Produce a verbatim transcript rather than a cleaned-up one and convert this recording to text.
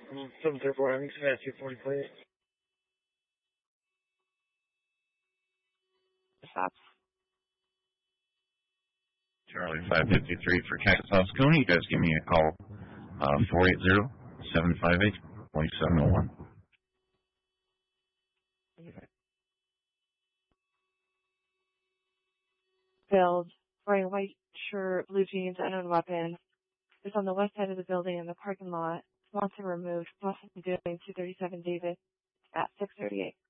Um, seven thirty four Hemmings, two forty, please. Stops. Charlie five fifty-three for Cactus House Coney. You guys give me a call, uh, four eight zero, seven five eight, two seven zero one. Filled, wearing a white shirt, blue jeans, unknown weapon. Is on the west side of the building in the parking lot. Wants him removed. Wants him doing two thirty-seven Davis at six thirty-eight.